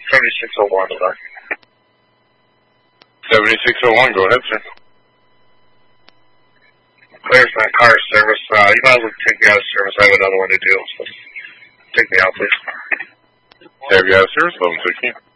7601 today. 7601, go ahead, sir. Clears my car service. You might as well take me out of service. I have another one to do. So take me out, please. Have you out of service? 1116.